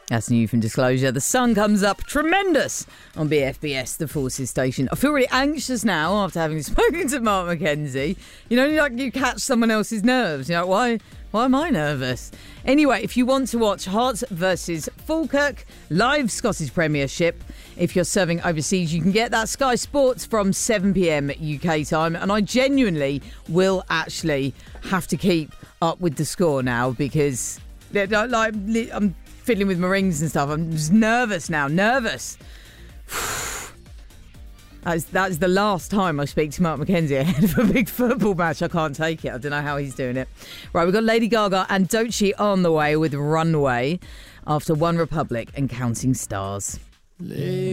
That's new from Disclosure. The sun comes up tremendous on BFBS, the Forces station. I feel really anxious now after having spoken to Mark McKenzie. You know, like you catch someone else's nerves. You're like, why am I nervous? Anyway, if you want to watch Hearts versus Falkirk, live Scottish Premiership, if you're serving overseas, you can get that Sky Sports from 7 p.m. UK time. And I genuinely will actually have to keep up with the score now because I'm fiddling with my rings and stuff. I'm just nervous now. Nervous. That's the last time I speak to Mark McKenzie ahead of a big football match. I can't take it. I don't know how he's doing it. Right, we've got Lady Gaga and Doechii on the way with Runway after One Republic and Counting Stars.